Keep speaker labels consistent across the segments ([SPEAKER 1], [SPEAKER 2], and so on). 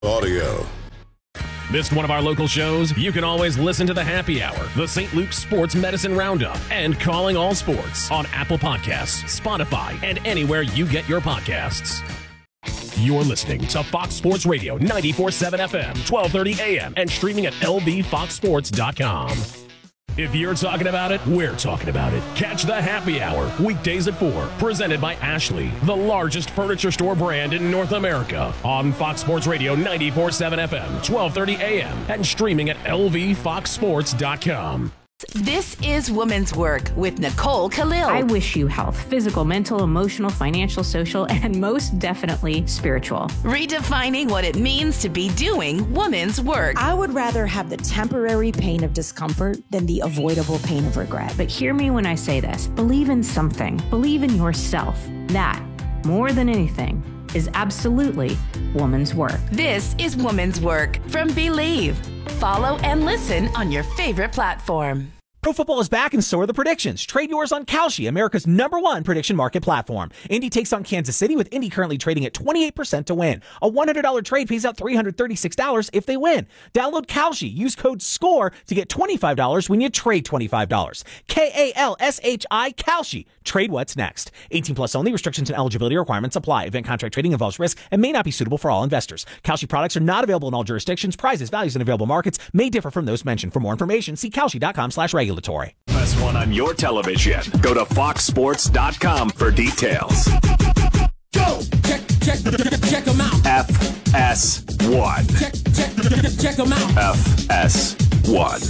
[SPEAKER 1] Audio.
[SPEAKER 2] Missed one of our local shows? You can always listen to the Happy Hour, the St. Luke's Sports Medicine Roundup, and Calling All Sports on Apple Podcasts, Spotify, and anywhere you get your podcasts. You're listening to Fox Sports Radio 94.7 FM, 1230 AM, and streaming at lvfoxsports.com. If you're talking about it, we're talking about it. Catch the Happy Hour, weekdays at 4, presented by Ashley, the largest furniture store brand in North America, on Fox Sports Radio 94.7 FM, 1230 AM, and streaming at lvfoxsports.com.
[SPEAKER 3] This is Women's Work with Nicole Khalil.
[SPEAKER 4] I wish you health, physical, mental, emotional, financial, social, and most definitely spiritual.
[SPEAKER 3] Redefining what it means to be doing women's work.
[SPEAKER 5] I would rather have the temporary pain of discomfort than the avoidable pain of regret.
[SPEAKER 4] But hear me when I say this. Believe in something. Believe in yourself. That, more than anything, is absolutely woman's work.
[SPEAKER 3] This is Women's Work from Believe. Follow and listen on your favorite platform.
[SPEAKER 6] Pro football is back and so are the predictions. Trade yours on Kalshi, America's #1 prediction market platform. Indy takes on Kansas City, with Indy currently trading at 28% to win. A $100 trade pays out $336 if they win. Download Kalshi. Use code SCORE to get $25 when you trade $25. KALSHI, Kalshi. Trade what's next. 18 plus only. Restrictions and eligibility requirements apply. Event contract trading involves risk and may not be suitable for all investors. Kalshi products are not available in all jurisdictions. Prices, values, and available markets may differ from those mentioned. For more information, see Kalshi.com/regulatory.
[SPEAKER 7] Press 1 on your television. Go to foxsports.com for details.
[SPEAKER 8] Go! Check them out.
[SPEAKER 7] FS1.
[SPEAKER 8] Check them out.
[SPEAKER 7] FS1.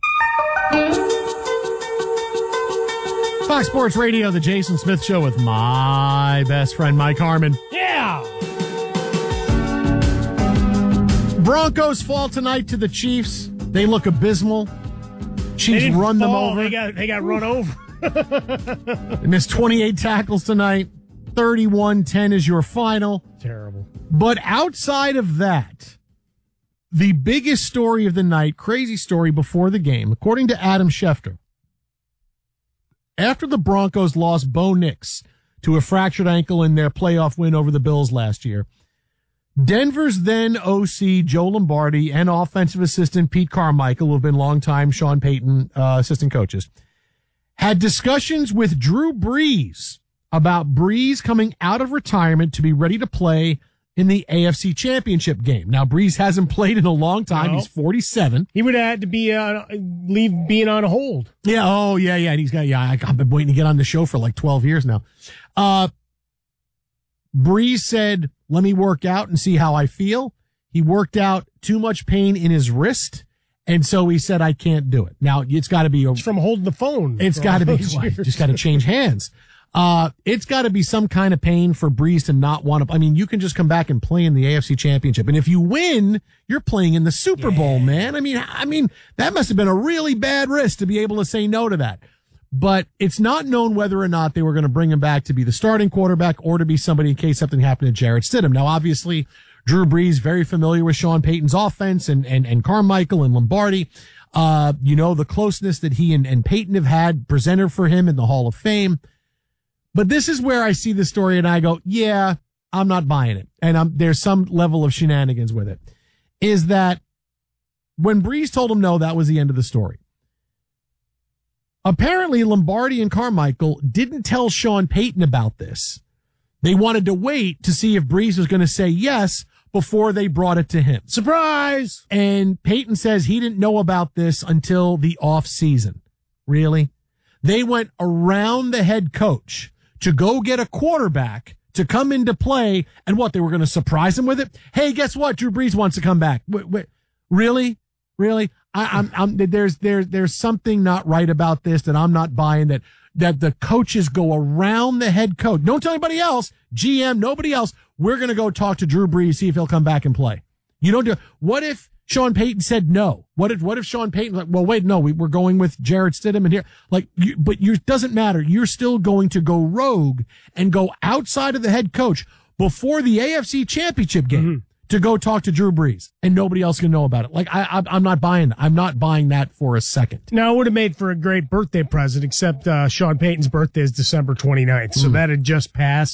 [SPEAKER 9] Fox Sports Radio, the Jason Smith Show with my best friend, Mike Harmon.
[SPEAKER 10] Yeah!
[SPEAKER 9] Broncos fall tonight to the Chiefs. They look abysmal. Chiefs run them over.
[SPEAKER 10] They got run over.
[SPEAKER 9] They missed 28 tackles tonight. 31-10 is your final.
[SPEAKER 10] Terrible.
[SPEAKER 9] But outside of that, the biggest story of the night, crazy story before the game, according to Adam Schefter, after the Broncos lost Bo Nix to a fractured ankle in their playoff win over the Bills last year, Denver's then OC Joe Lombardi and offensive assistant Pete Carmichael, who have been longtime Sean Payton assistant coaches, had discussions with Drew Brees about Brees coming out of retirement to be ready to play in the AFC Championship game. Now, Brees hasn't played in a long time. No. He's 47.
[SPEAKER 10] He would have had to be leave being on hold.
[SPEAKER 9] Yeah. Oh, yeah. And he's got. Yeah, I've been waiting to get on the show for like 12 years now. Brees said, "Let me work out and see how I feel." He worked out too much pain in his wrist, and so he said, "I can't do it." Now, it's got to be
[SPEAKER 10] it's from holding the phone.
[SPEAKER 9] It's got to be just got to change hands. It's got to be some kind of pain for Brees to not want to. I mean, you can just come back and play in the AFC Championship, and if you win, you're playing in the Super Bowl, man. I mean, that must have been a really bad risk to be able to say no to that. But it's not known whether or not they were going to bring him back to be the starting quarterback or to be somebody in case something happened to Jarrett Stidham. Now, obviously, Drew Brees, very familiar with Sean Payton's offense and Carmichael and Lombardi. The closeness that he and Payton have had presented for him in the Hall of Fame. But this is where I see the story and I go, yeah, I'm not buying it. And there's some level of shenanigans with it. Is that when Brees told him no, that was the end of the story. Apparently, Lombardi and Carmichael didn't tell Sean Payton about this. They wanted to wait to see if Brees was going to say yes before they brought it to him.
[SPEAKER 10] Surprise!
[SPEAKER 9] And Payton says he didn't know about this until the off season. Really? They went around the head coach to go get a quarterback to come into play, and what, they were going to surprise him with it? Hey, guess what? Drew Brees wants to come back. Wait, really? There's something not right about this that I'm not buying, that the coaches go around the head coach. Don't tell anybody else, GM, nobody else. We're going to go talk to Drew Brees, see if he'll come back and play. You don't do it. What if Sean Payton said no? What if Sean Payton, like, well, wait, no, we're going with Jarrett Stidham in here. Like, doesn't matter. You're still going to go rogue and go outside of the head coach before the AFC Championship game to go talk to Drew Brees, and nobody else can know about it. Like, I'm not buying that. I'm not buying that for a second.
[SPEAKER 10] Now, it would have made for a great birthday present, except Sean Payton's birthday is December 29th, so that had just passed.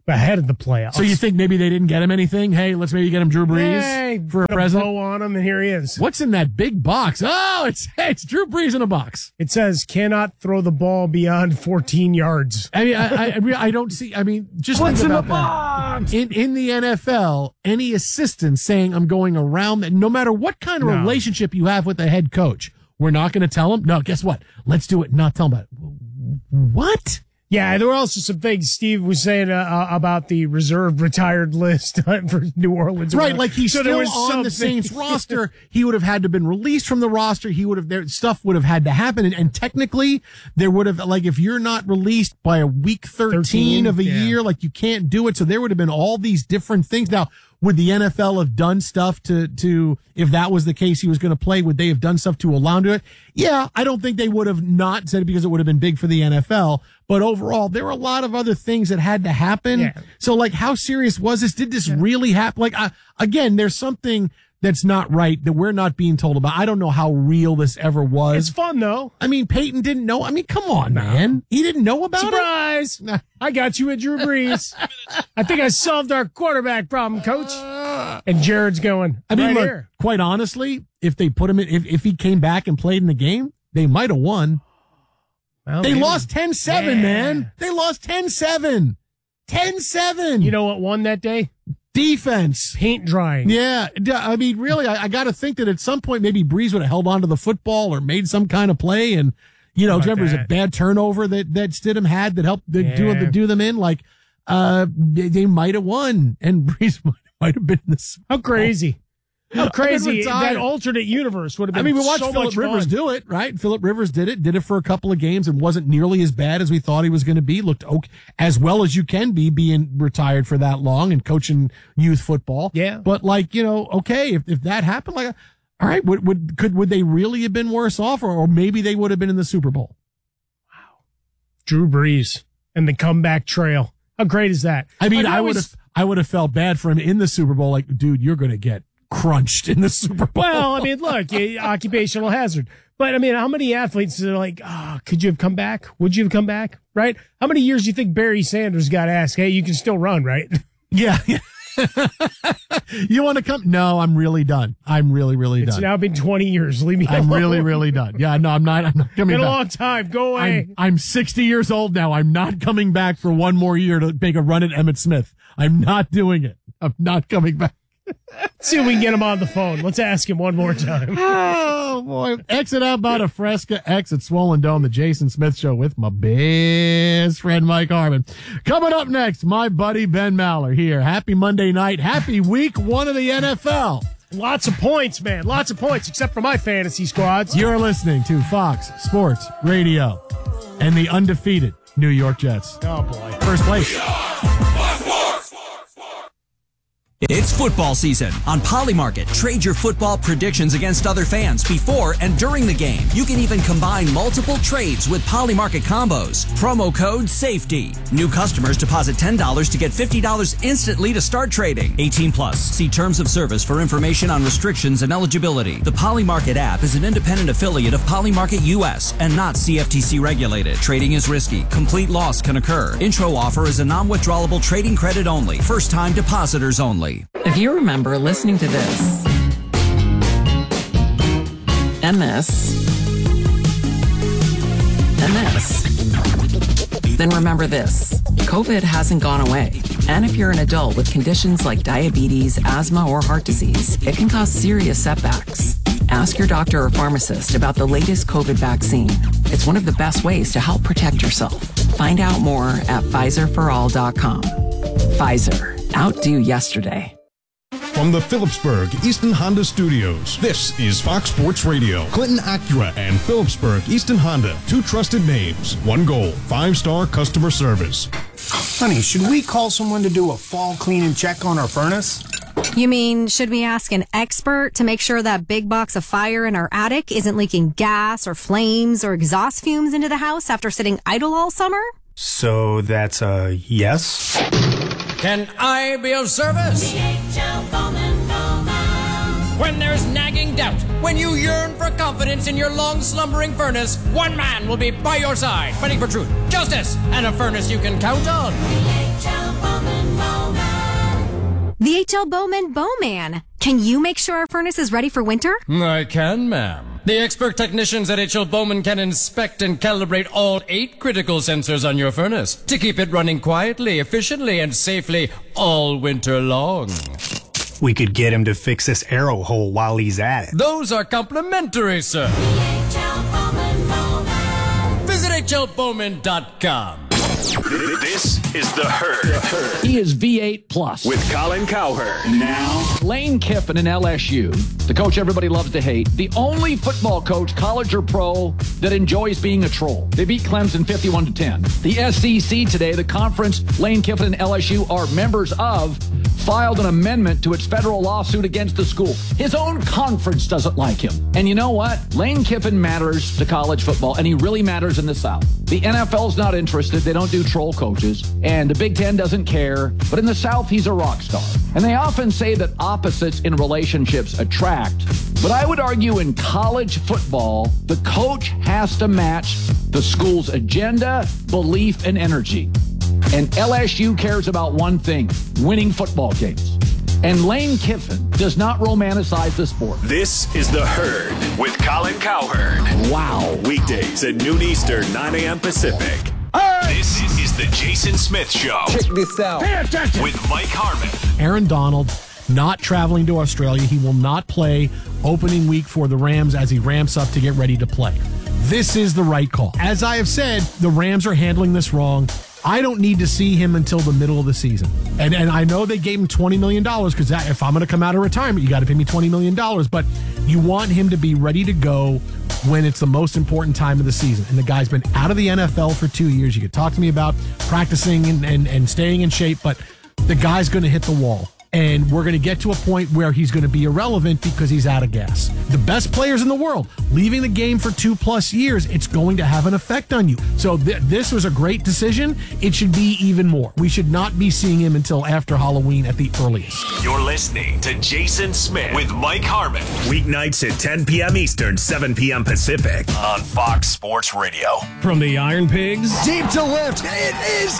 [SPEAKER 10] ahead of the playoffs.
[SPEAKER 9] So you think maybe they didn't get him anything? Hey, let's maybe get him Drew Brees for a present.
[SPEAKER 10] Bow on him, and here he is.
[SPEAKER 9] What's in that big box? Oh, it's Drew Brees in a box.
[SPEAKER 10] It says cannot throw the ball beyond 14 yards.
[SPEAKER 9] I mean, I don't see. I mean, just
[SPEAKER 10] What's
[SPEAKER 9] think
[SPEAKER 10] in
[SPEAKER 9] about
[SPEAKER 10] the box?
[SPEAKER 9] that. In the NFL, any assistant saying I'm going around that, no matter what kind of relationship you have with the head coach, we're not going to tell him. No, guess what? Let's do it. Not tell him about it. What?
[SPEAKER 10] Yeah, there were also some things Steve was saying about the reserve retired list for New Orleans.
[SPEAKER 9] Right, like he's still on the Saints roster. He would have had to have been released from the roster. He would have, stuff would have had to happen. And technically, there would have, like, if you're not released by a week 13 of a year, like, you can't do it. So there would have been all these different things. Now, would the NFL have done stuff to, if that was the case he was going to play, would they have done stuff to allow him to do it? Yeah, I don't think they would have not said it because it would have been big for the NFL. But overall, there were a lot of other things that had to happen. Yeah. So, like, how serious was this? Did this really happen? Like, again, there's something that's not right that we're not being told about. I don't know how real this ever was.
[SPEAKER 10] It's fun, though.
[SPEAKER 9] I mean, Peyton didn't know. I mean, come on, man. He didn't know about
[SPEAKER 10] Surprise!
[SPEAKER 9] it.
[SPEAKER 10] I got you at Drew Brees. I think I solved our quarterback problem, Coach. And Jared's going,
[SPEAKER 9] I mean,
[SPEAKER 10] right
[SPEAKER 9] look,
[SPEAKER 10] here.
[SPEAKER 9] Quite honestly, if they put him in, if he came back and played in the game, they might have won. Well, they lost 10-7, man. They lost 10-7. 10-7.
[SPEAKER 10] You know what won that day?
[SPEAKER 9] Defense.
[SPEAKER 10] Paint drying.
[SPEAKER 9] Yeah. I mean, really, I got to think that at some point maybe Brees would have held on to the football or made some kind of play. And, you know, remember, it was a bad turnover that Stidham had that helped do them in. Like, they might have won, and Brees might have been this.
[SPEAKER 10] How crazy. How crazy that alternate universe would have been.
[SPEAKER 9] I mean, we watched
[SPEAKER 10] so
[SPEAKER 9] Phillip Rivers do it, right? Phillip Rivers did it for a couple of games and wasn't nearly as bad as we thought he was going to be. Looked okay, as well as you can be being retired for that long and coaching youth football.
[SPEAKER 10] Yeah.
[SPEAKER 9] But, like, you know, okay, if that happened, like, all right, would they really have been worse off, or maybe they would have been in the Super Bowl?
[SPEAKER 10] Wow. Drew Brees and the comeback trail. How great is that?
[SPEAKER 9] I mean, I would have felt bad for him in the Super Bowl. Like, dude, you're going to get crunched in the Super Bowl.
[SPEAKER 10] Well, I mean, look, occupational hazard. But, I mean, how many athletes are like, could you have come back? Would you have come back? Right? How many years do you think Barry Sanders got asked, hey, you can still run, right?
[SPEAKER 9] Yeah. You want to come? No, I'm really done. I'm really done.
[SPEAKER 10] It's now been 20 years. Leave me alone.
[SPEAKER 9] I'm really done. Yeah, no, I'm not coming back.
[SPEAKER 10] Been a long time. Go away.
[SPEAKER 9] I'm 60 years old now. I'm not coming back for one more year to make a run at Emmitt Smith. I'm not doing it. I'm not coming back.
[SPEAKER 10] Let's see if we can get him on the phone. Let's ask him one more time.
[SPEAKER 9] Oh, boy. Exit out about a Fresca, exit Swollen Dome, the Jason Smith Show with my best friend, Mike Harmon. Coming up next, my buddy Ben Maller here. Happy Monday night. Happy week 1 of the NFL.
[SPEAKER 10] Lots of points, man. Lots of points, except for my fantasy squads.
[SPEAKER 9] You're listening to Fox Sports Radio and the undefeated New York Jets.
[SPEAKER 10] Oh, boy.
[SPEAKER 9] First place.
[SPEAKER 1] It's football season. On Polymarket, trade your football predictions against other fans before and during the game. You can even combine multiple trades with Polymarket combos. Promo code SAFETY. New customers deposit $10 to get $50 instantly to start trading. 18 plus. See terms of service for information on restrictions and eligibility. The Polymarket app is an independent affiliate of Polymarket US and not CFTC regulated. Trading is risky. Complete loss can occur. Intro offer is a non-withdrawable trading credit only. First time depositors only.
[SPEAKER 11] If you remember listening to this, and this, then remember this. COVID hasn't gone away. And if you're an adult with conditions like diabetes, asthma, or heart disease, it can cause serious setbacks. Ask your doctor or pharmacist about the latest COVID vaccine. It's one of the best ways to help protect yourself. Find out more at PfizerForAll.com. Pfizer. Outdo yesterday.
[SPEAKER 12] From the Phillipsburg Easton Honda Studios, this is Fox Sports Radio. Clinton Acura and Phillipsburg Easton Honda, 2 trusted names, 1 goal, 5-star customer service.
[SPEAKER 13] Honey, should we call someone to do a fall clean and check on our furnace?
[SPEAKER 14] You mean, should we ask an expert to make sure that big box of fire in our attic isn't leaking gas or flames or exhaust fumes into the house after sitting idle all summer?
[SPEAKER 13] So that's a yes?
[SPEAKER 8] Can I be of service? When there's nagging doubt, when you yearn for confidence in your long slumbering furnace, one man will be by your side, fighting for truth, justice, and a furnace you can count on.
[SPEAKER 14] The H.L. Bowman Bowman. Can you make sure our furnace is ready for winter?
[SPEAKER 8] I can, ma'am. The expert technicians at H.L. Bowman can inspect and calibrate all 8 critical sensors on your furnace to keep it running quietly, efficiently, and safely all winter long.
[SPEAKER 13] We could get him to fix this arrow hole while he's at it.
[SPEAKER 8] Those are complimentary, sir. Visit HLBowman.com.
[SPEAKER 7] This is The Herd.
[SPEAKER 15] He is V8 Plus.
[SPEAKER 7] With Colin Cowherd.
[SPEAKER 15] Now, Lane Kiffin in LSU, the coach everybody loves to hate, the only football coach, college or pro, that enjoys being a troll. They beat Clemson 51-10. The SEC today, the conference Lane Kiffin and LSU are members of, filed an amendment to its federal lawsuit against the school. His own conference doesn't like him. And you know what? Lane Kiffin matters to college football, and he really matters in the South. The NFL's not interested. They don't do troll coaches. And the Big Ten doesn't care. But in the South, he's a rock star. And they often say that opposites in relationships attract. But I would argue in college football, the coach has to match the school's agenda, belief, and energy. And LSU cares about one thing, winning football games. And Lane Kiffin does not romanticize the sport.
[SPEAKER 7] This is The Herd with Colin Cowherd.
[SPEAKER 15] Wow.
[SPEAKER 7] Weekdays at noon Eastern, 9 a.m. Pacific. This is the Jason Smith Show.
[SPEAKER 15] Check this out.
[SPEAKER 7] Pay attention. With Mike Harmon.
[SPEAKER 9] Aaron Donald not traveling to Australia. He will not play opening week for the Rams as he ramps up to get ready to play. This is the right call. As I have said, the Rams are handling this wrong. I don't need to see him until the middle of the season. And I know they gave him $20 million because if I'm going to come out of retirement, you got to pay me $20 million. But you want him to be ready to go when it's the most important time of the season. And the guy's been out of the NFL for 2 years. You could talk to me about practicing and staying in shape, but the guy's going to hit the wall. And we're going to get to a point where he's going to be irrelevant because he's out of gas. The best players in the world, leaving the game for 2+ years, it's going to have an effect on you. So this was a great decision. It should be even more. We should not be seeing him until after Halloween at the earliest.
[SPEAKER 7] You're listening to Jason Smith with Mike Harmon. Weeknights at 10 p.m. Eastern, 7 p.m. Pacific on Fox Sports Radio.
[SPEAKER 2] From the Iron Pigs.
[SPEAKER 16] Deep to left. It is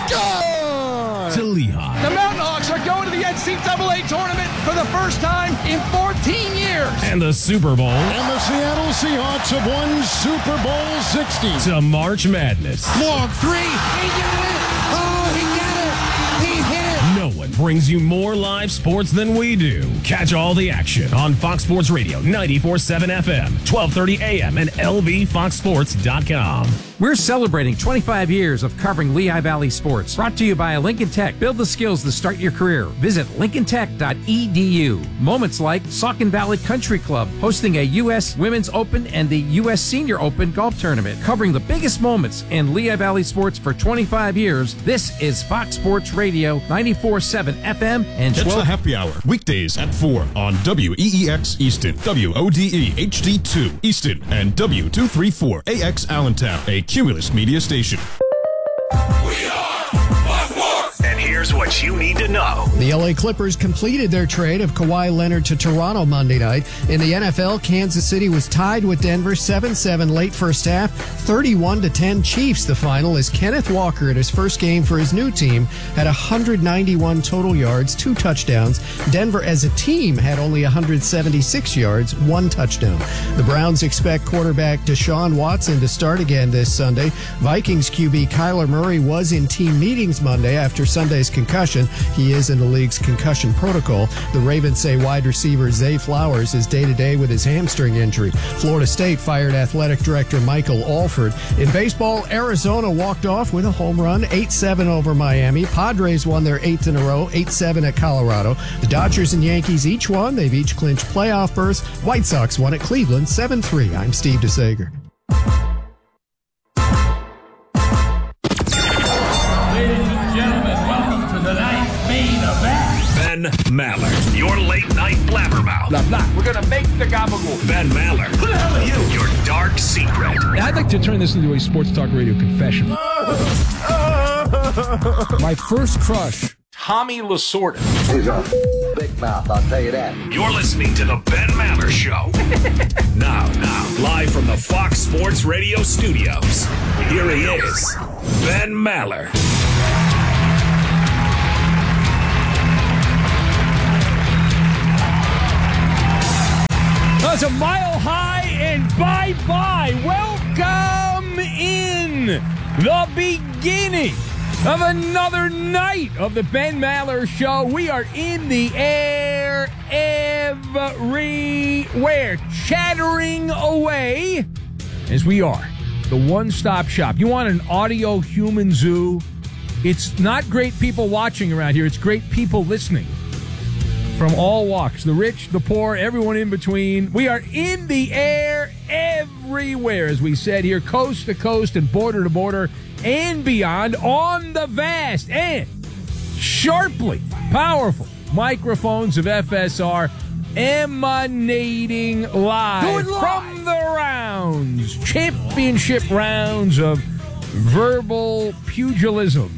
[SPEAKER 16] gone.
[SPEAKER 2] To Lehigh.
[SPEAKER 16] The Mountain Hawks are going to the NCAA tournament for the first time in 14 years.
[SPEAKER 2] And the Super Bowl.
[SPEAKER 12] And the Seattle Seahawks have won Super Bowl 60.
[SPEAKER 2] To March Madness.
[SPEAKER 16] Long three. He did it. Oh, he did it. He hit it.
[SPEAKER 2] No one brings you more live sports than we do. Catch all the action on Fox Sports Radio, 94.7 FM, 1230 AM, and LVFoxSports.com.
[SPEAKER 17] We're celebrating 25 years of covering Lehigh Valley sports. Brought to you by Lincoln Tech. Build the skills to start your career. Visit lincolntech.edu. Moments like Saucon Valley Country Club hosting a U.S. Women's Open and the U.S. Senior Open golf tournament. Covering the biggest moments in Lehigh Valley sports for 25 years. This is Fox Sports Radio, 94.7 FM and 12.
[SPEAKER 12] Catch the happy hour weekdays at 4 on WEEX Easton, WODE HD2 Easton, and W234AX Allentown, a Cumulus Media station.
[SPEAKER 7] And here's what you need to know.
[SPEAKER 18] The LA Clippers completed their trade of Kawhi Leonard to Toronto Monday night. In the NFL, Kansas City was tied with Denver 7-7 late first half, 31-10 Chiefs the final as Kenneth Walker at his first game for his new team had 191 total yards, 2 touchdowns. Denver as a team had only 176 yards, 1 touchdown. The Browns expect quarterback Deshaun Watson to start again this Sunday. Vikings QB Kyler Murray was in team meetings Monday after Sunday's concussion. He is in the league's concussion protocol. The Ravens say wide receiver Zay Flowers is day-to-day with his hamstring injury. Florida State fired athletic director Michael Alford. In baseball, Arizona walked off with a home run, 8-7 over Miami. Padres won their 8th in a row, 8-7 at Colorado. The Dodgers and Yankees each won. They've each clinched playoff berths. White Sox won at Cleveland, 7-3. I'm Steve DeSager.
[SPEAKER 7] Ben Maller, your late night blabbermouth.
[SPEAKER 16] Blah, blah. We're going to make the gabagool.
[SPEAKER 7] Ben Maller. Who the hell are you? Your dark secret.
[SPEAKER 19] I'd like to turn this into a sports talk radio confession. My first crush, Tommy Lasorda.
[SPEAKER 20] He's a big mouth, I'll tell you that.
[SPEAKER 7] You're listening to the Ben Maller Show. Now, live from the Fox Sports Radio studios. Here he is, Ben Maller.
[SPEAKER 19] That's a mile high and bye-bye. Welcome in the beginning of another night of the Ben Maller Show. We are in the air everywhere, chattering away as we are the one-stop shop. You want an audio human zoo? It's not great people watching around here. It's great people listening from all walks, the rich, the poor, everyone in between. We are in the air everywhere, as we said here, coast to coast and border to border and beyond on the vast and sharply powerful microphones of FSR emanating live from the rounds, championship rounds of verbal pugilism,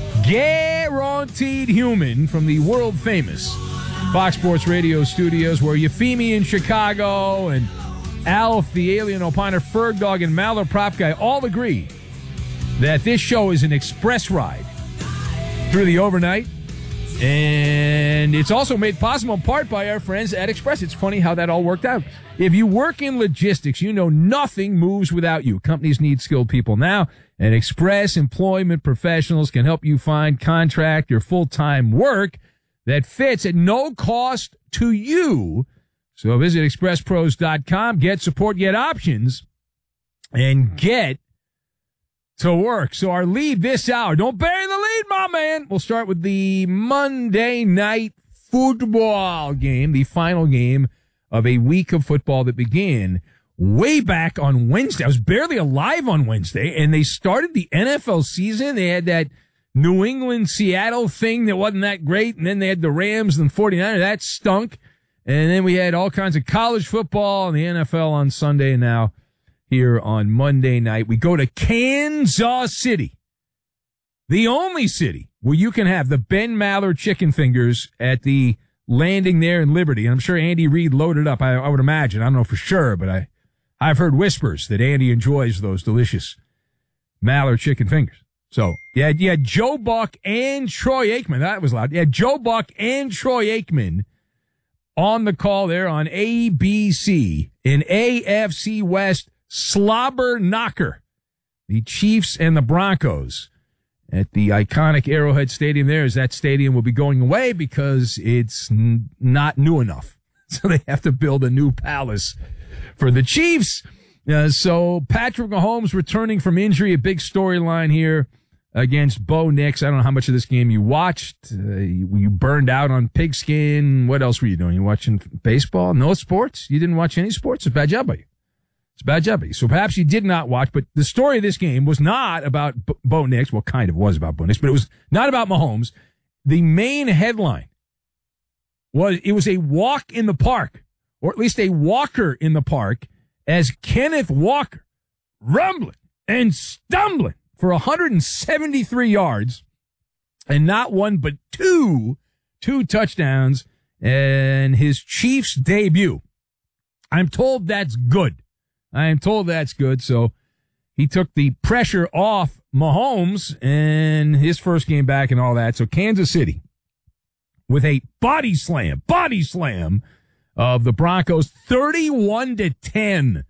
[SPEAKER 19] guaranteed human from the world-famous Fox Sports Radio studios, where Euphemia in Chicago and Alf, the alien opiner, Ferg Dog, and Maller Prop Guy all agree that this show is an express ride through the overnight. And it's also made possible in part by our friends at Express. It's funny how that all worked out. If you work in logistics, you know nothing moves without you. Companies need skilled people now, and Express Employment Professionals can help you find contract or full-time work that fits at no cost to you. So visit expresspros.com, get support, get options, and get to work. So our lead this hour, don't bury the lead, my man. We'll start with the Monday Night Football game, the final game of a week of football that began way back on Wednesday. I was barely alive on Wednesday, and they started the NFL season. They had that New England-Seattle thing that wasn't that great, and then they had the Rams and 49ers. That stunk. And then we had all kinds of college football and the NFL on Sunday, and now here on Monday night, we go to Kansas City, the only city where you can have the Ben Maller chicken fingers at the landing there in Liberty. And I'm sure Andy Reid loaded up, I would imagine. I don't know for sure, but I've heard whispers that Andy enjoys those delicious Maller chicken fingers. So, you had Joe Buck and Troy Aikman. That was loud. You had Joe Buck and Troy Aikman on the call there on ABC in AFC West slobber knocker. The Chiefs and the Broncos at the iconic Arrowhead Stadium there, as that stadium will be going away because it's not new enough. So they have to build a new palace for the Chiefs. So Patrick Mahomes returning from injury, a big storyline here against Bo Nix. I don't know how much of this game you watched. You burned out on Pigskin. What else were you doing? You watching baseball? No sports? You didn't watch any sports? It's a bad job by you. It's a bad job by you. So perhaps you did not watch, but the story of this game was not about Bo Nix. Well, kind of was about Bo Nix, but it was not about Mahomes. The main headline was it was a walk in the park, or at least a walker in the park, as Kenneth Walker rumbling and stumbling for 173 yards and not one but two touchdowns and his Chiefs debut. I'm told that's good. So he took the pressure off Mahomes and his first game back and all that. So Kansas City with a body slam of the Broncos, 31-10.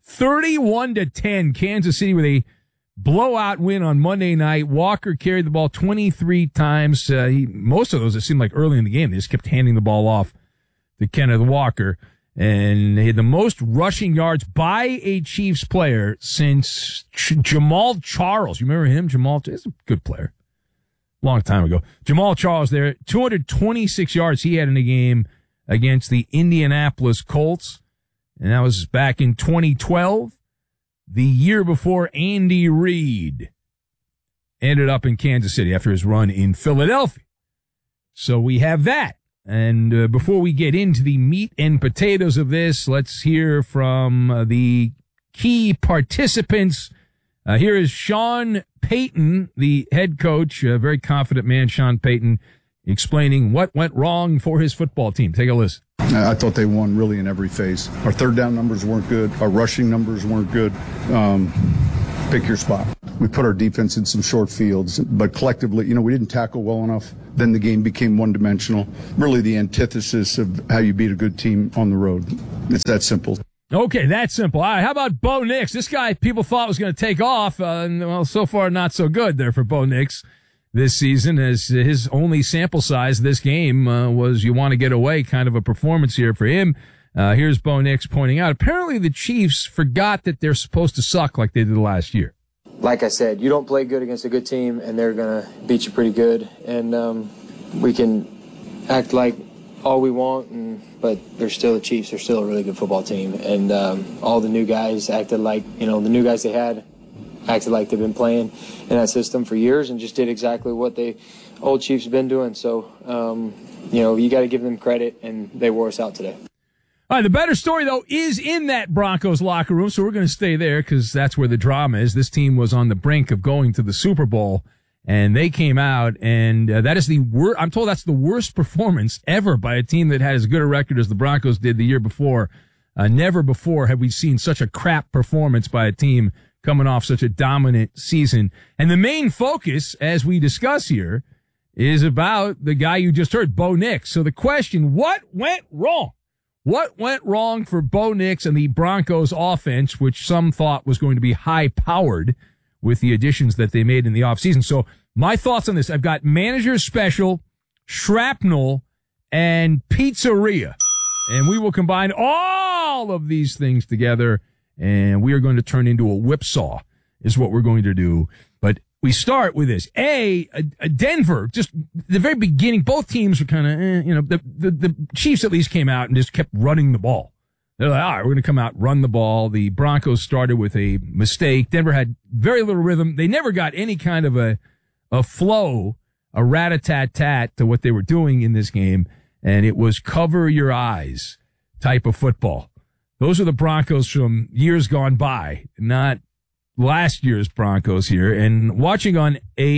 [SPEAKER 19] 31-10. Kansas City with a blowout win on Monday night. Walker carried the ball 23 times. Most of those, it seemed like early in the game, they just kept handing the ball off to Kenneth Walker. And they had the most rushing yards by a Chiefs player since Jamal Charles. You remember him? Jamal is a good player. Long time ago. Jamal Charles there, 226 yards he had in a game against the Indianapolis Colts. And that was back in 2012, the year before Andy Reid ended up in Kansas City after his run in Philadelphia. So we have that. And before we get into the meat and potatoes of this, let's hear from the key participants. Here is Sean Payton, the head coach, a very confident man, Sean Payton, explaining what went wrong for his football team. Take a listen.
[SPEAKER 21] I thought they won really in every phase. Our third down numbers weren't good. Our rushing numbers weren't good. Pick your spot. We put our defense in some short fields, but collectively, we didn't tackle well enough. Then the game became one-dimensional, really the antithesis of how you beat a good team on the road. It's that simple.
[SPEAKER 19] Okay, that's simple. All right, how about Bo Nix? This guy people thought was going to take off. Well, so far not so good there for Bo Nix this season, as his only sample size this game was you want to get away kind of a performance here for him. Here's Bo Nix pointing out, apparently the Chiefs forgot that they're supposed to suck like they did last year.
[SPEAKER 5] Like I said, you don't play good against a good team, and they're going to beat you pretty good. And we can act like all we want, but they're still the Chiefs. They're still a really good football team. And all the new guys acted like, the new guys they had acted like they've been playing in that system for years and just did exactly what the old Chiefs have been doing. So, you got to give them credit, and they wore us out today.
[SPEAKER 19] All right, the better story, though, is in that Broncos locker room, so we're going to stay there because that's where the drama is. This team was on the brink of going to the Super Bowl, and they came out, and that is I'm told that's the worst performance ever by a team that had as good a record as the Broncos did the year before. Never before have we seen such a crap performance by a team coming off such a dominant season. And the main focus, as we discuss here, is about the guy you just heard, Bo Nix. So the question, what went wrong? What went wrong for Bo Nix and the Broncos offense, which some thought was going to be high-powered with the additions that they made in the offseason? So my thoughts on this, I've got manager special, shrapnel, and pizzeria. And we will combine all of these things together, and we are going to turn into a whipsaw is what we're going to do. But we start with this. Denver, just the very beginning, both teams were kind of, the Chiefs at least came out and just kept running the ball. They're like, all right, we're going to come out, run the ball. The Broncos started with a mistake. Denver had very little rhythm. They never got any kind of a flow, a rat-a-tat-tat to what they were doing in this game. And it was cover your eyes type of football. Those are the Broncos from years gone by, not last year's Broncos here. And watching on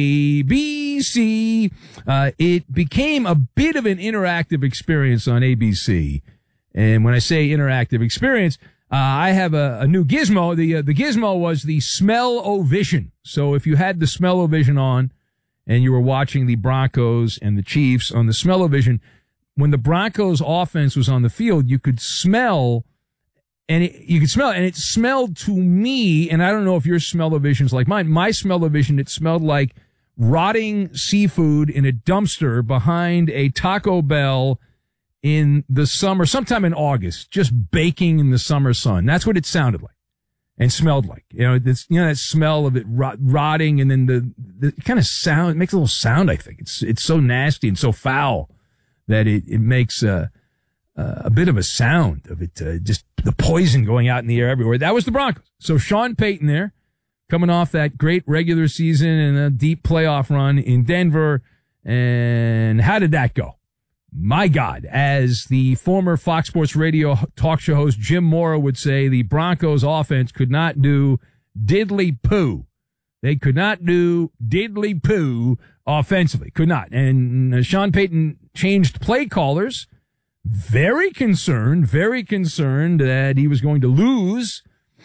[SPEAKER 19] ABC, it became a bit of an interactive experience on ABC. And when I say interactive experience, I have a new gizmo. The gizmo was the Smell-O-Vision. So if you had the Smell-O-Vision on and you were watching the Broncos and the Chiefs on the Smell-O-Vision, when the Broncos offense was on the field, you could smell. And it smelled to me, and I don't know if your Smell-O-Vision's like mine. My Smell-O-Vision, it smelled like rotting seafood in a dumpster behind a Taco Bell in the summer, sometime in August, just baking in the summer sun. That's what it sounded like and smelled like. That smell of it rotting, and then the kind of sound, it makes a little sound, I think. It's so nasty and so foul that it makes a bit of a sound of it, just the poison going out in the air everywhere. That was the Broncos. So Sean Payton there, coming off that great regular season and a deep playoff run in Denver. And how did that go? My God, as the former Fox Sports Radio talk show host Jim Mora would say, the Broncos offense could not do diddly poo. They could not do diddly poo offensively. Could not. And Sean Payton changed play callers. Very concerned that he was going to lose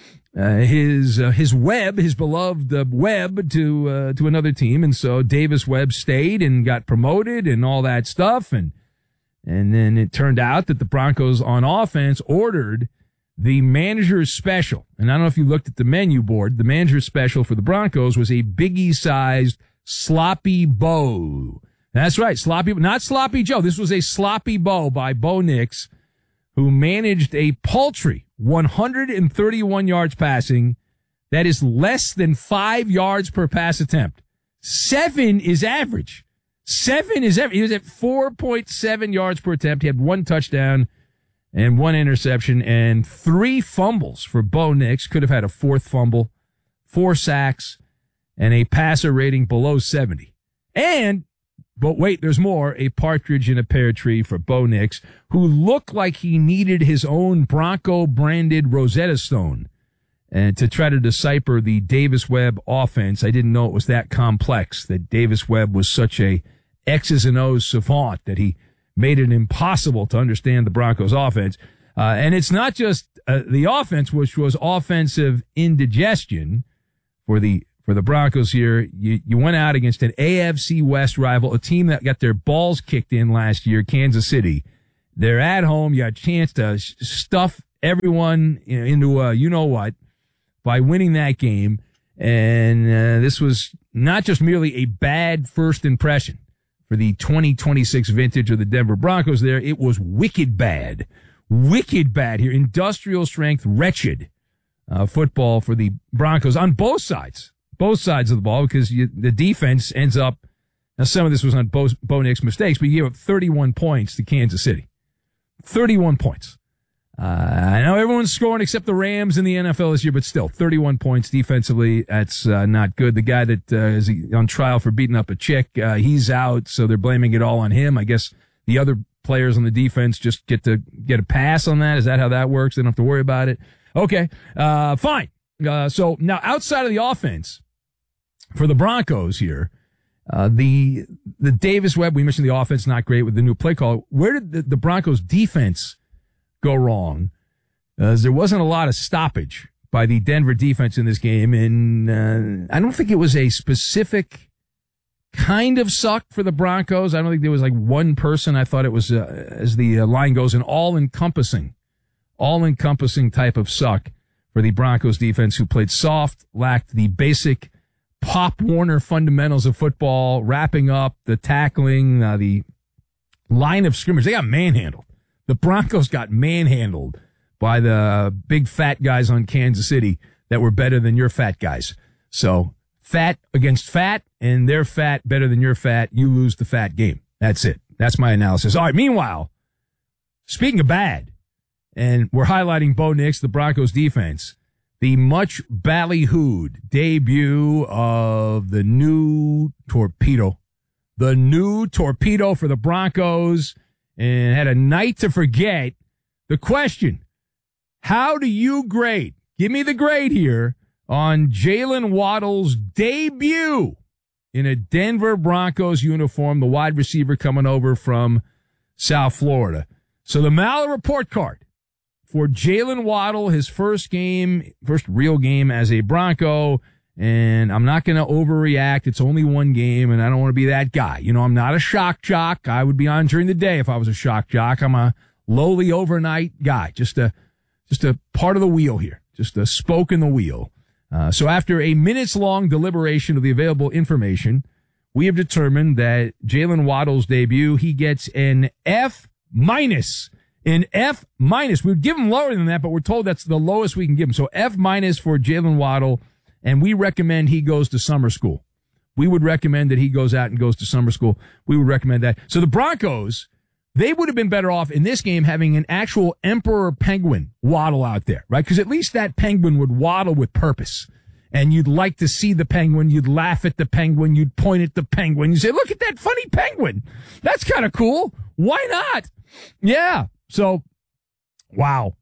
[SPEAKER 19] his Webb, his beloved Webb, to another team, and so Davis Webb stayed and got promoted and all that stuff, and then it turned out that the Broncos on offense ordered the manager's special, and I don't know if you looked at the menu board. The manager's special for the Broncos was a Biggie-sized sloppy bow. That's right, not Sloppy Joe. This was a sloppy bow by Bo Nix, who managed a paltry 131 yards passing. That is less than 5 yards per pass attempt. 7 is average. He was at 4.7 yards per attempt. He had 1 touchdown and 1 interception and 3 fumbles for Bo Nix. Could have had a 4th fumble, 4 sacks, and a passer rating below 70. But wait, there's more. A partridge in a pear tree for Bo Nix, who looked like he needed his own Bronco-branded Rosetta Stone and to try to decipher the Davis Webb offense. I didn't know it was that complex, that Davis Webb was such a X's and O's savant that he made it impossible to understand the Broncos offense. And it's not just the offense, which was offensive indigestion for the for the Broncos here. You went out against an AFC West rival, a team that got their balls kicked in last year, Kansas City. They're at home. You got a chance to stuff everyone into a you-know-what by winning that game. And this was not just merely a bad first impression for the 2026 vintage of the Denver Broncos there. It was wicked bad here. Industrial strength, wretched football for the Broncos on both sides of the ball, because the defense ends up, now some of this was on Bo Nix's mistakes, but you gave up 31 points to Kansas City. 31 points. I know everyone's scoring except the Rams in the NFL this year, but still, 31 points defensively. That's not good. The guy that is on trial for beating up a chick, he's out, so they're blaming it all on him. I guess the other players on the defense just get a pass on that. Is that how that works? They don't have to worry about it. Okay, fine. So now outside of the offense for the Broncos here, the Davis Webb, we mentioned the offense not great with the new play call. Where did the Broncos defense go wrong? There wasn't a lot of stoppage by the Denver defense in this game, and I don't think it was a specific kind of suck for the Broncos. I don't think there was like one person. I thought it was, as the line goes, an all-encompassing type of suck for the Broncos defense, who played soft, lacked the basic Pop Warner fundamentals of football, wrapping up, the tackling, the line of scrimmage. They got manhandled. The Broncos got manhandled by the big fat guys on Kansas City that were better than your fat guys. So fat against fat, and they're fat better than your fat. You lose the fat game. That's it. That's my analysis. All right. Meanwhile, speaking of bad, and we're highlighting Bo Nix, the Broncos defense, the much ballyhooed debut of the new torpedo for the Broncos, and had a night to forget. The question, how do you grade? Give me the grade here on Jalen Waddle's debut in a Denver Broncos uniform, the wide receiver coming over from South Florida. So the Maller report card for Jalen Waddle, his first real game as a Bronco. And I'm not going to overreact. It's only one game, and I don't want to be that guy. I'm not a shock jock. I would be on during the day if I was a shock jock. I'm a lowly overnight guy, just a part of the wheel here, just a spoke in the wheel. So after a minutes-long deliberation of the available information, we have determined that Jalen Waddle's debut, he gets an F-. An F-. We would give him lower than that, but we're told that's the lowest we can give him. So F- for Jalen Waddle, and we recommend he goes to summer school. We would recommend that he goes out and goes to summer school. We would recommend that. So the Broncos, they would have been better off in this game having an actual Emperor Penguin waddle out there, right? Because at least that penguin would waddle with purpose. And you'd like to see the penguin. You'd laugh at the penguin. You'd point at the penguin. You say, look at that funny penguin. That's kind of cool. Why not? Yeah. So, wow.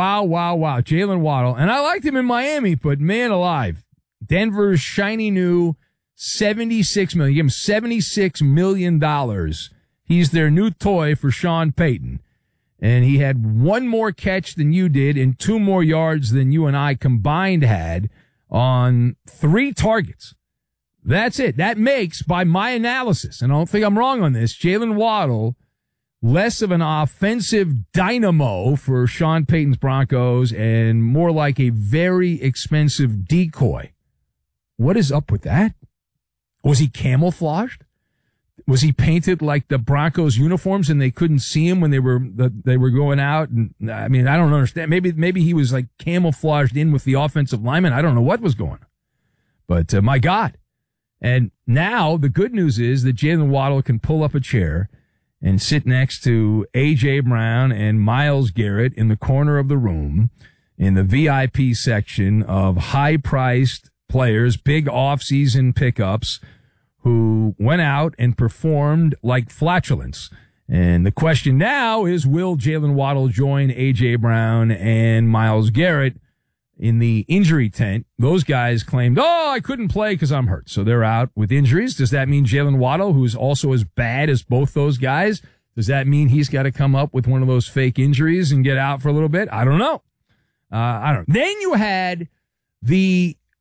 [SPEAKER 19] Jalen Waddle. And I liked him in Miami, but man alive. Denver's shiny new $76 million. Give him $76 million. He's their new toy for Sean Payton. And he had one more catch than you did and 2 more yards than you and I combined had on 3 targets. That's it. That makes, by my analysis, and I don't think I'm wrong on this, Jalen Waddle less of an offensive dynamo for Sean Payton's Broncos and more like a very expensive decoy. What is up with that? Was he camouflaged? Was he painted like the Broncos uniforms and they couldn't see him when they were going out? And I mean, I don't understand. Maybe he was like camouflaged in with the offensive lineman. I don't know what was going on. But my God. And now the good news is that Jalen Waddle can pull up a chair and sit next to A.J. Brown and Myles Garrett in the corner of the room in the VIP section of high-priced players, big off-season pickups who went out and performed like flatulence. And the question now is, will Jalen Waddle join A.J. Brown and Myles Garrett in the injury tent? Those guys claimed, I couldn't play because I'm hurt. So they're out with injuries. Does that mean Jalen Waddle, who's also as bad as both those guys, does that mean he's got to come up with one of those fake injuries and get out for a little bit? I don't know. I don't know. Then you had the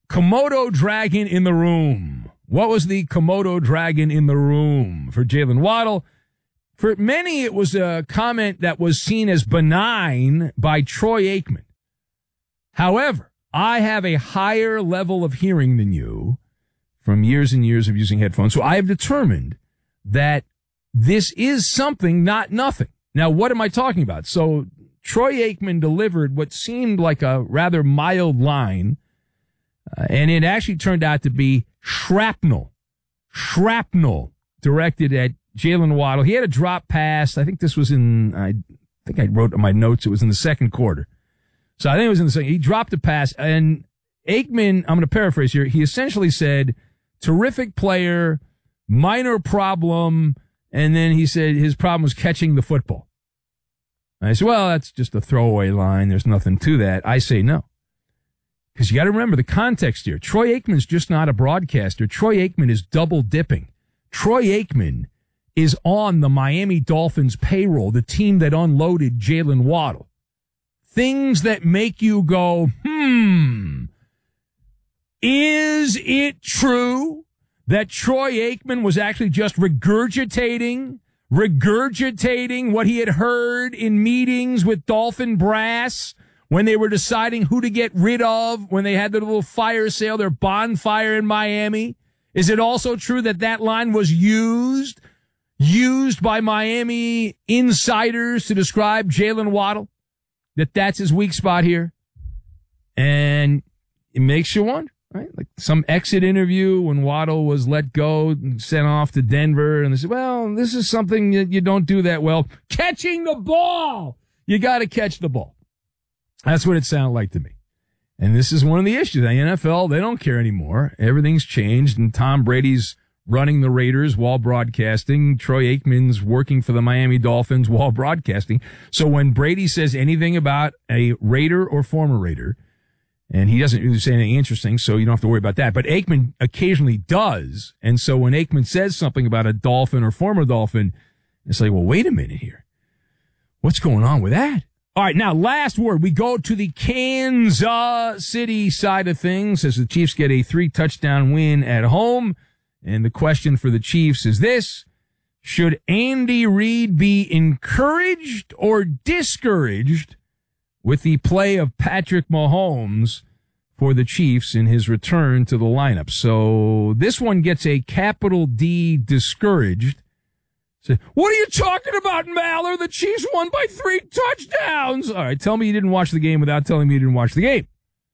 [SPEAKER 19] Komodo dragon in the room. What was the Komodo dragon in the room for Jalen Waddle? For many, it was a comment that was seen as benign by Troy Aikman. However, I have a higher level of hearing than you from years and years of using headphones, so I have determined that this is something, not nothing. Now, what am I talking about? So Troy Aikman delivered what seemed like a rather mild line, and it actually turned out to be shrapnel directed at Jalen Waddle. He had a drop pass. I think this was I wrote in my notes it was in the second quarter. So I think it was in the second. He dropped a pass, and Aikman, I'm going to paraphrase here, he essentially said, terrific player, minor problem, and then he said his problem was catching the football. And I said, well, that's just a throwaway line. There's nothing to that. I say no. Because you got to remember the context here. Troy Aikman's just not a broadcaster. Troy Aikman is double dipping. Troy Aikman is on the Miami Dolphins payroll, the team that unloaded Jalen Waddle. Things that make you go, is it true that Troy Aikman was actually just regurgitating what he had heard in meetings with Dolphin brass when they were deciding who to get rid of, when they had their little fire sale, their bonfire in Miami? Is it also true that that line was used by Miami insiders to describe Jalen Waddle? That's his weak spot here? And it makes you wonder, right? Like some exit interview when Waddle was let go and sent off to Denver, and they said, well, this is something that you don't do that well. Catching the ball! You got to catch the ball. That's what it sounded like to me. And this is one of the issues. The NFL, they don't care anymore. Everything's changed, and Tom Brady's running the Raiders while broadcasting. Troy Aikman's working for the Miami Dolphins while broadcasting. So when Brady says anything about a Raider or former Raider, and he doesn't really say anything interesting, so you don't have to worry about that. But Aikman occasionally does. And so when Aikman says something about a Dolphin or former Dolphin, it's like, well, wait a minute here. What's going on with that? All right, now, last word. We go to the Kansas City side of things as the Chiefs get a 3-touchdown win at home. And the question for the Chiefs is this: should Andy Reid be encouraged or discouraged with the play of Patrick Mahomes for the Chiefs in his return to the lineup? So this one gets a capital D, discouraged. So, what are you talking about, Maller? The Chiefs won by 3 touchdowns. All right, tell me you didn't watch the game without telling me you didn't watch the game.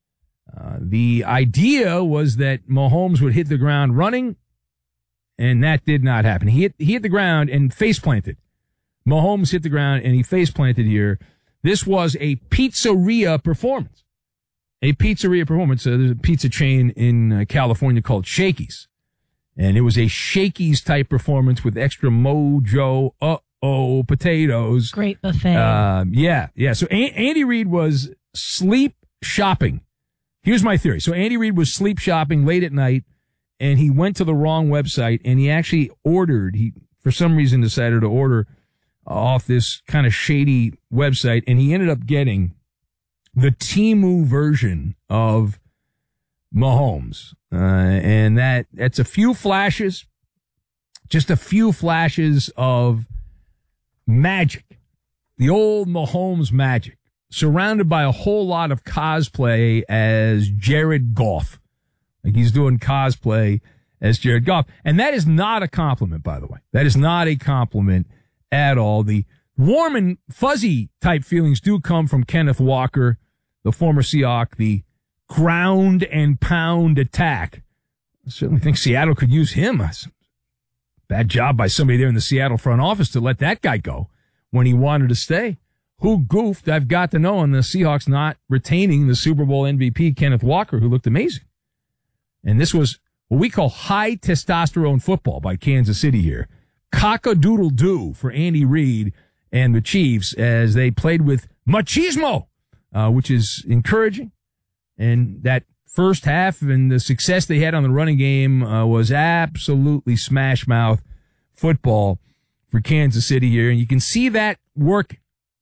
[SPEAKER 19] The idea was that Mahomes would hit the ground running, and that did not happen. He hit the ground and face planted. Mahomes hit the ground and he face planted here. This was a pizzeria performance. There's a pizza chain in California called Shakey's. And it was a Shakey's type performance with extra mojo, potatoes.
[SPEAKER 4] Great buffet.
[SPEAKER 19] Yeah. So Andy Reid was sleep shopping. Here's my theory. So Andy Reid was sleep shopping late at night, and he went to the wrong website, and he actually for some reason decided to order off this kind of shady website, and he ended up getting the Temu version of Mahomes. And that's a few flashes, just a few flashes of magic, the old Mahomes magic, surrounded by a whole lot of cosplay as Jared Goff. Like he's doing cosplay as Jared Goff. And that is not a compliment, by the way. That is not a compliment at all. The warm and fuzzy type feelings do come from Kenneth Walker, the former Seahawk, the ground and pound attack. I certainly think Seattle could use him. Bad job by somebody there in the Seattle front office to let that guy go when he wanted to stay. Who goofed, I've got to know, on the Seahawks not retaining the Super Bowl MVP, Kenneth Walker, who looked amazing. And this was what we call high testosterone football by Kansas City here. Cock-a-doodle-doo for Andy Reid and the Chiefs as they played with machismo, which is encouraging. And that first half and the success they had on the running game was absolutely smash mouth football for Kansas City here. And you can see that work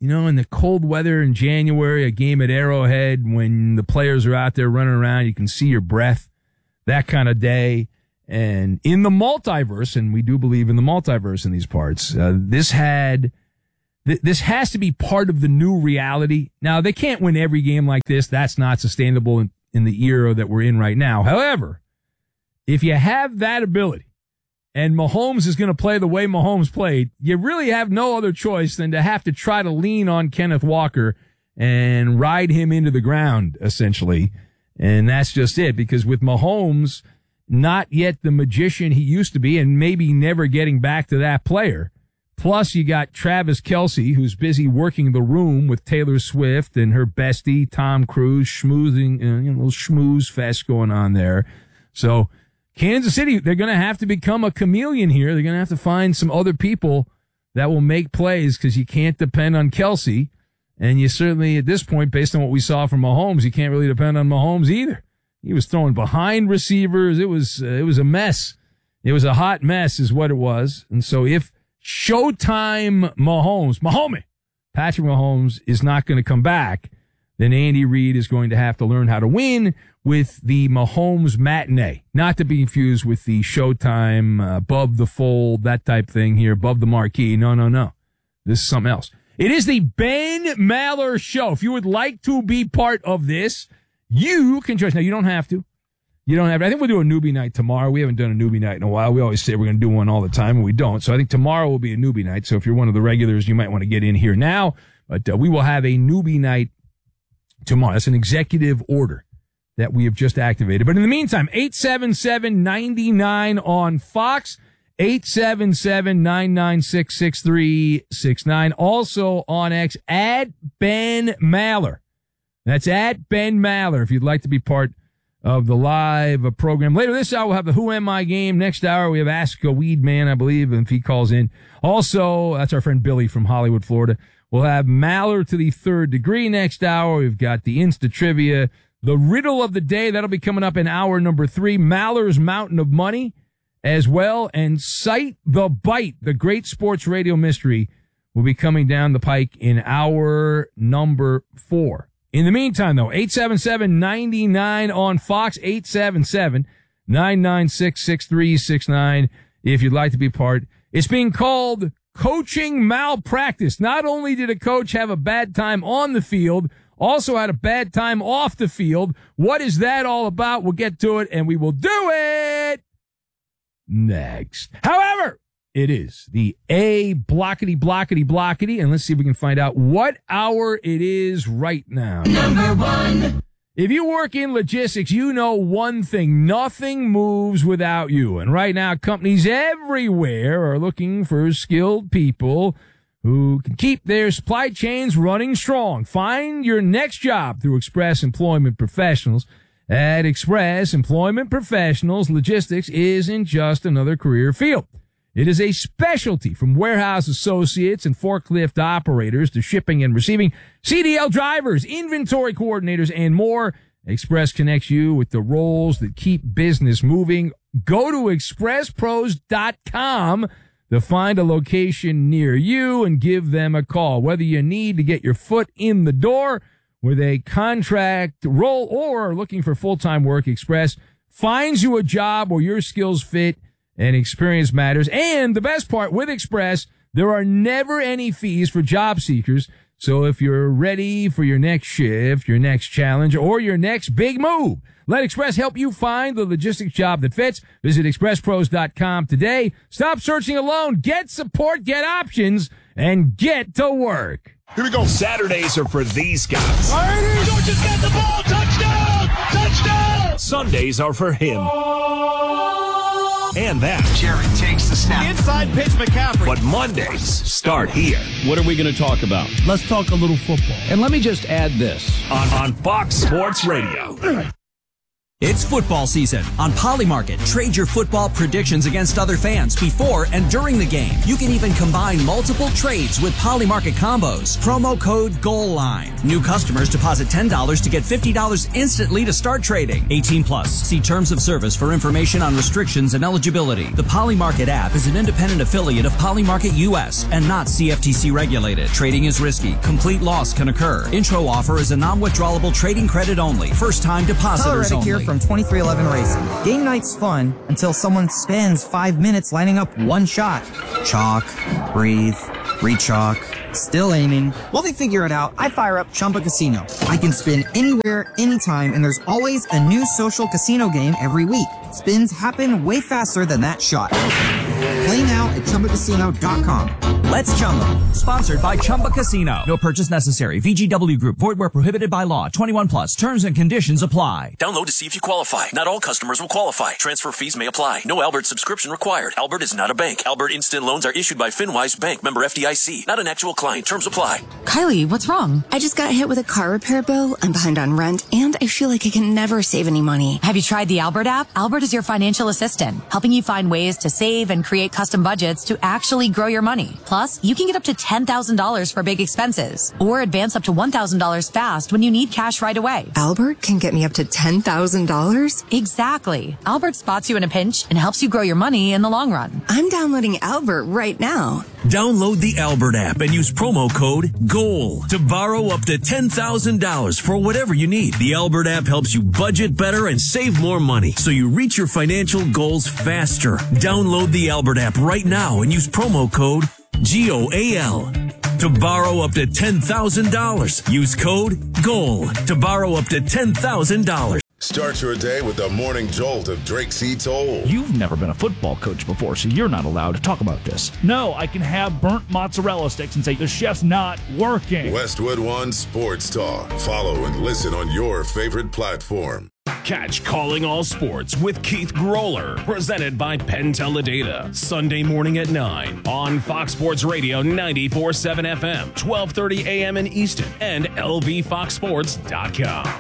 [SPEAKER 19] in the cold weather in January, a game at Arrowhead when the players are out there running around, you can see your breath, that kind of day. And in the multiverse, and we do believe in the multiverse in these parts, this has to be part of the new reality. Now, they can't win every game like this. That's not sustainable in the era that we're in right now. However, if you have that ability and Mahomes is going to play the way Mahomes played, you really have no other choice than to have to try to lean on Kenneth Walker and ride him into the ground, essentially. And that's just it, because with Mahomes not yet the magician he used to be and maybe never getting back to that player, plus you got Travis Kelce, who's busy working the room with Taylor Swift and her bestie, Tom Cruise, schmoozing, a little schmooze fest going on there. So Kansas City, they're going to have to become a chameleon here. They're going to have to find some other people that will make plays because you can't depend on Kelce. And you certainly, at this point, based on what we saw from Mahomes, you can't really depend on Mahomes either. He was throwing behind receivers. It was a mess. It was a hot mess is what it was. And so if Showtime Patrick Mahomes is not going to come back, then Andy Reid is going to have to learn how to win with the Mahomes matinee, not to be confused with the Showtime above the fold, that type thing here, above the marquee. No. This is something else. It is the Ben Maller Show. If you would like to be part of this, you can join us. Now, you don't have to. I think we'll do a newbie night tomorrow. We haven't done a newbie night in a while. We always say we're going to do one all the time, and we don't. So I think tomorrow will be a newbie night. So if you're one of the regulars, you might want to get in here now. But we will have a newbie night tomorrow. That's an executive order that we have just activated. But in the meantime, 877-99 on Fox, 877-996-6369. Also on X, at Ben Maller. That's at Ben Maller if you'd like to be part of the live program. Later this hour, we'll have the Who Am I game. Next hour, we have Ask a Weed Man, I believe, if he calls in. Also, that's our friend Billy from Hollywood, Florida. We'll have Maller to the Third Degree next hour. We've got the Insta Trivia, the Riddle of the Day. That'll be coming up in hour number 3. Maller's Mountain of Money as well. And Cite the Bite, the great sports radio mystery, will be coming down the pike in hour number 4. In the meantime, though, 877-99 on Fox, 877-996-6369 if you'd like to be part. It's being called coaching malpractice. Not only did a coach have a bad time on the field, also had a bad time off the field. What is that all about? We'll get to it, and we will do it next. However, it is the blockety, and let's see if we can find out what hour it is right now.
[SPEAKER 7] Number 1.
[SPEAKER 19] If you work in logistics, you know one thing. Nothing moves without you. And right now, companies everywhere are looking for skilled people who can keep their supply chains running strong. Find your next job through Express Employment Professionals. At Express Employment Professionals, logistics isn't just another career field. It is a specialty, from warehouse associates and forklift operators to shipping and receiving, CDL drivers, inventory coordinators, and more. Express connects you with the roles that keep business moving. Go to expresspros.com to find a location near you and give them a call. Whether you need to get your foot in the door with a contract role or are looking for full-time work, Express finds you a job where your skills fit and experience matters. And the best part, with Express, there are never any fees for job seekers. So if you're ready for your next shift, your next challenge, or your next big move, let Express help you find the logistics job that fits. Visit expresspros.com today. Stop searching alone. Get support, get options, and get to work.
[SPEAKER 7] Here we go. Saturdays are for these guys.
[SPEAKER 16] George just got the ball. Touchdown! Touchdown!
[SPEAKER 7] Sundays are for him. And that.
[SPEAKER 16] Jared takes the snap. Inside pitch, McCaffrey.
[SPEAKER 7] But Mondays start here.
[SPEAKER 4] What are we going to talk about?
[SPEAKER 9] Let's talk a little football.
[SPEAKER 15] And let me just add this.
[SPEAKER 7] On Fox Sports Radio.
[SPEAKER 1] It's football season. On Polymarket, trade your football predictions against other fans before and during the game. You can even combine multiple trades with Polymarket combos. Promo code GOALLINE. New customers deposit $10 to get $50 instantly to start trading. 18 plus. See terms of service for information on restrictions and eligibility. The Polymarket app is an independent affiliate of Polymarket US and not CFTC regulated. Trading is risky. Complete loss can occur. Intro offer is a non-withdrawable trading credit only. First time depositors only.
[SPEAKER 4] Here from 2311 Racing. Game night's fun until someone spends 5 minutes lining up one shot. Chalk, breathe, re-chalk, still aiming. While they figure it out, I fire up Chumba Casino. I can spin anywhere, anytime, and there's always a new social casino game every week. Spins happen way faster than that shot. Play now at ChumbaCasino.com.
[SPEAKER 1] Let's Chumba. Sponsored by Chumba Casino. No purchase necessary. VGW Group. Void where prohibited by law. 21 plus. Terms and conditions apply.
[SPEAKER 22] Download to see if you qualify. Not all customers will qualify. Transfer fees may apply. No Albert subscription required. Albert is not a bank. Albert Instant Loans are issued by FinWise Bank. Member FDIC. Not an actual client. Terms apply.
[SPEAKER 23] Kylie, what's wrong? I just got hit with a car repair bill. I'm behind on rent, and I feel like I can never save any money.
[SPEAKER 24] Have you tried the Albert app? Albert is your financial assistant, helping you find ways to save and create custom budgets to actually grow your money. Plus, you can get up to $10,000 for big expenses, or advance up to $1,000 fast when you need cash right away.
[SPEAKER 23] Albert can get me up to $10,000?
[SPEAKER 24] Exactly. Albert spots you in a pinch and helps you grow your money in the long run.
[SPEAKER 23] I'm downloading Albert right now.
[SPEAKER 7] Download the Albert app and use promo code GOAL to borrow up to $10,000 for whatever you need. The Albert app helps you budget better and save more money so you reach your financial goals faster. Download the Albert app right now and use promo code GOAL to borrow up to $10,000. Use code GOAL to borrow up to $10,000.
[SPEAKER 25] Start your day with the morning jolt of Drake C. Toll.
[SPEAKER 26] You've never been a football coach before, so you're not allowed to talk about this. No, I can have burnt mozzarella sticks and say the chef's not working.
[SPEAKER 25] Westwood One Sports Talk. Follow and listen on your favorite platform.
[SPEAKER 2] Catch Calling All Sports with Keith Groller, presented by Penn Teledata, Sunday morning at 9 on Fox Sports Radio 94.7 FM, 12:30 a.m. in Easton, and lvfoxsports.com.